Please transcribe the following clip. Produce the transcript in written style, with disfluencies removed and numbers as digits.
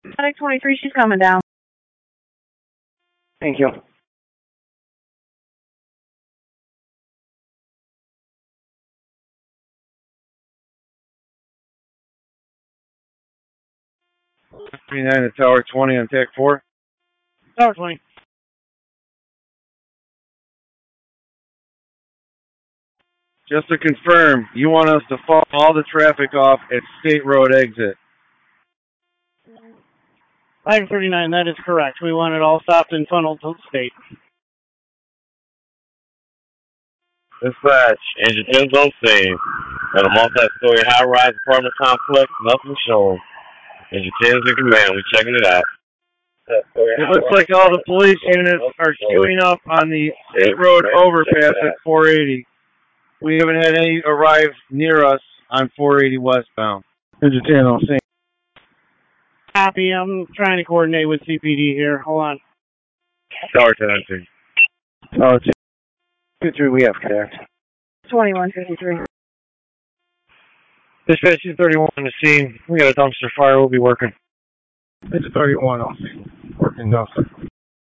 Medic 23, she's coming down. Thank you. To Tower 20 on Tech 4. Tower 20. Just to confirm, you want us to fall all the traffic off at State Road exit. 539, that is correct. We want it all stopped and funneled to the state. Dispatch, engine 10's on scene. At a multi-story high-rise apartment complex, nothing shown. Engine 10's in command, we checking it out. It looks like all the police units are queuing up on the State Road overpass at 480. We haven't had any arrive near us on 480 westbound. Engine 10 on scene. Copy, I'm trying to coordinate with CPD here. Hold on. Tower 10. Tower 2-3, we have connect. 2153. Dispatch 231 on the scene. We got a dumpster fire, we'll be working. It's 31 on scene. Working dumpster.